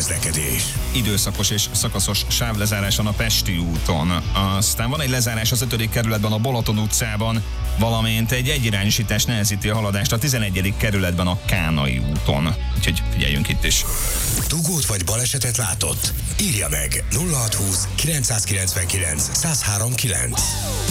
közlekedés. Időszakos és szakaszos sávlezáráson a Pesti úton. Aztán van egy lezárás az 5. kerületben a Balaton utcában, valamint egy egyirányosítás nehezíti a haladást a 11. kerületben a Kánai úton. Úgyhogy figyeljünk itt is. Dugót vagy balesetet látott? Írja meg 0620 999 1039.